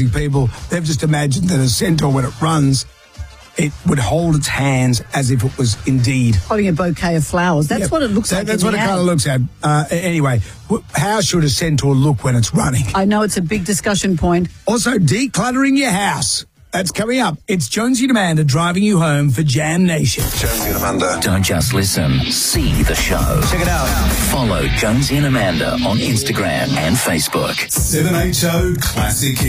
People, they've just imagined that a centaur, when it runs, it would hold its hands as if it was indeed holding a bouquet of flowers. That's what it looks like. That's what it kind of looks at. Anyway, how should a centaur look when it's running? I know it's a big discussion point. Also, decluttering your house. That's coming up. It's Jonesy and Amanda driving you home for Jam Nation. Jonesy and Amanda. Don't just listen, see the show. Check it out. Follow Jonesy and Amanda on Instagram and Facebook. 780 Classic Hits.